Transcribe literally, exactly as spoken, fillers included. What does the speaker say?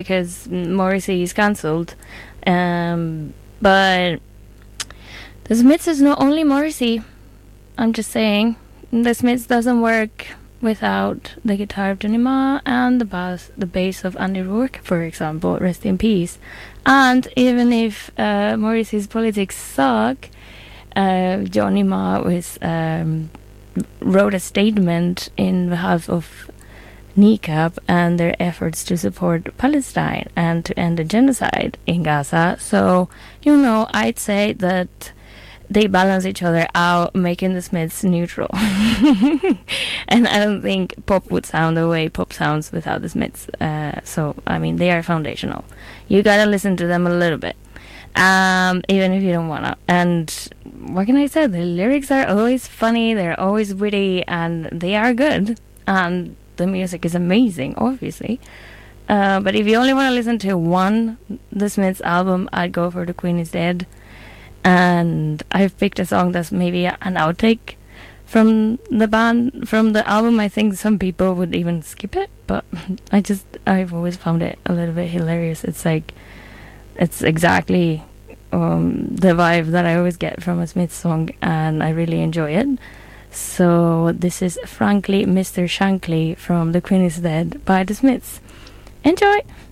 because Morrissey is cancelled. Um, but the Smiths is not only Morrissey. I'm just saying. The Smiths doesn't work without the guitar of Johnny Marr and the bass, the bass of Andy Rourke, for example. Rest in peace. And even if uh, Morrissey's politics suck, uh, Johnny Marr was, um, wrote a statement in behalf of NICAP and their efforts to support Palestine and to end the genocide in Gaza. So, you know, I'd say that they balance each other out, making the Smiths neutral. And I don't think pop would sound the way pop sounds without the Smiths. Uh, so, I mean, they are foundational. You gotta listen to them a little bit, um, even if you don't wanna. And what can I say? The lyrics are always funny, they're always witty, and they are good. And the music is amazing, obviously. Uh, but if you only want to listen to one The Smiths album, I'd go for The Queen is Dead. And I've picked a song that's maybe an outtake from the band, from the album. I think some people would even skip it, but I just, I've always found it a little bit hilarious. It's like, it's exactly um, the vibe that I always get from a Smiths song, and I really enjoy it. So this is Frankly Mister Shankly from The Queen is Dead by The Smiths. Enjoy!